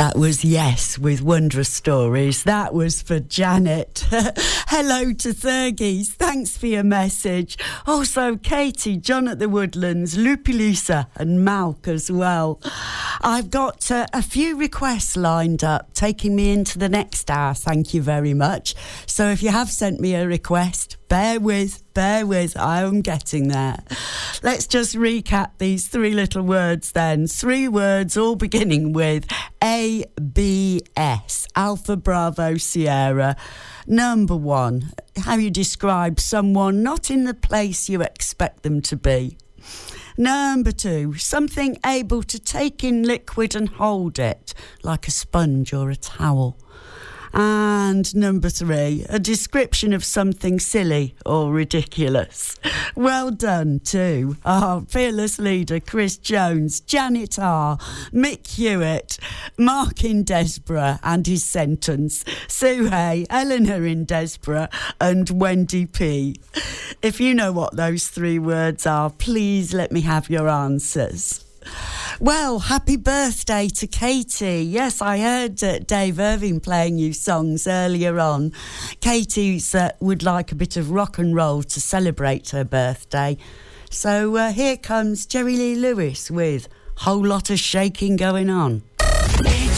That was Yes with Wondrous Stories. That was for Janet. Hello to Thurgees. Thanks for your message. Also, Katie, John at the Woodlands, Lupilisa and Malk as well. I've got a few requests lined up, taking me into the next hour. Thank you very much. So if you have sent me a request, bear with, I am getting there. Let's just recap these three little words then. Three words all beginning with ABS, Alpha Bravo Sierra. Number one, how you describe someone not in the place you expect them to be. Number two, something able to take in liquid and hold it, like a sponge or a towel. And number three, a description of something silly or ridiculous. Well done too. Our fearless leader, Chris Jones, Janet R, Mick Hewitt, Mark in Desborough and his sentence, Sue Hay, Eleanor in Desborough and Wendy P. If you know what those three words are, please let me have your answers. Well, happy birthday to Katie. Yes, I heard Dave Irving playing you songs earlier on. Katie would like a bit of rock and roll to celebrate her birthday. So here comes Jerry Lee Lewis with Whole Lot of Shaking Going On.